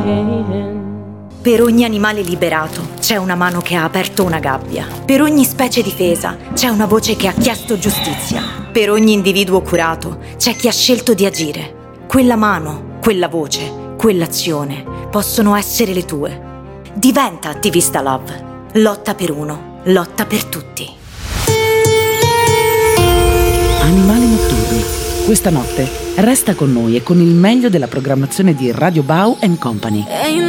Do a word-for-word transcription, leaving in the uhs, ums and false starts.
Per ogni animale liberato c'è una mano che ha aperto una gabbia. Per ogni specie difesa c'è una voce che ha chiesto giustizia. Per ogni individuo curato c'è chi ha scelto di agire. Quella mano, quella voce, quell'azione possono essere le tue. Diventa attivista Love. Lotta per uno, lotta per tutti. Animali notturni. Questa notte resta con noi e con il meglio della programmazione di Radio Bau and Company.